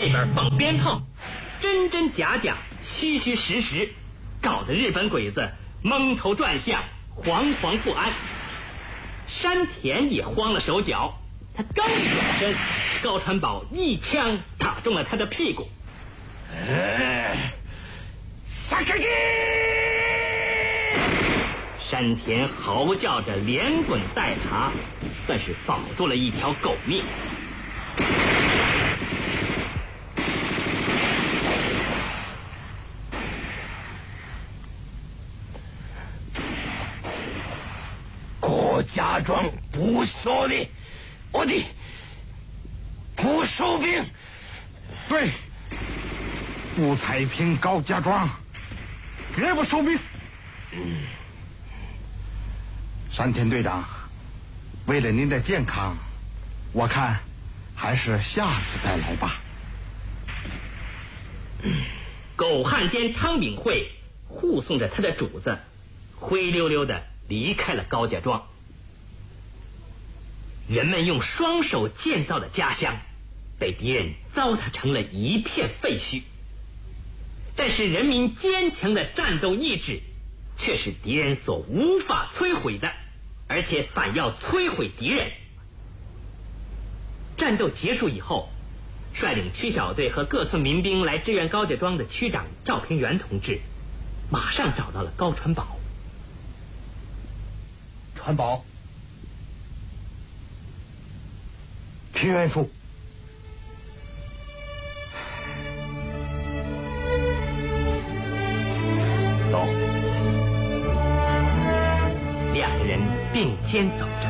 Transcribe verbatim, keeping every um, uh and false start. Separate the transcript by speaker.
Speaker 1: 那边放鞭炮，真真假假，虚虚实实，搞得日本鬼子蒙头转向，惶惶不安。山田也慌了手脚，他刚一转身，高传宝一枪打中了他的屁股。
Speaker 2: 哎，杀开！
Speaker 1: 山田嚎叫着连滚带爬，算是保住了一条狗命。
Speaker 2: 郭家庄不效力，我的不收兵。
Speaker 3: 对，不踩平高家庄，绝不收兵。
Speaker 2: 嗯，
Speaker 3: 山田队长，为了您的健康，我看还是下次再来吧。
Speaker 1: 狗汉奸汤炳惠护送着他的主子，灰溜溜的离开了高家庄。人们用双手建造的家乡，被敌人糟蹋成了一片废墟。但是人民坚强的战斗意志，却是敌人所无法摧毁的，而且反要摧毁敌人。战斗结束以后，率领区小队和各村民兵来支援高家庄的区长赵平原同志，马上找到了高传宝。
Speaker 4: 传宝，平原叔，
Speaker 1: 走。两个人并肩走着，